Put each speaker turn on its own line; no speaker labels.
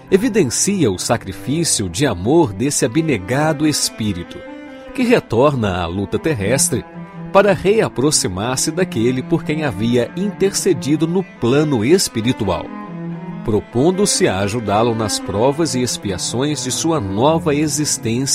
evidencia o sacrifício de amor desse abnegado espírito, que retorna à luta terrestre para reaproximar-se daquele por quem havia intercedido no plano espiritual, propondo-se a ajudá-lo nas provas e expiações de sua nova existência